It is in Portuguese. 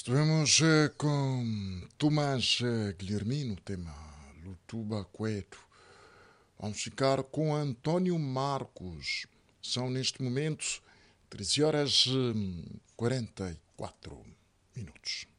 Estivemos com Tomás Guilhermino, tema Lutuba Cueto. Vamos ficar com António Marcos. São neste momento 13 horas 44 minutos.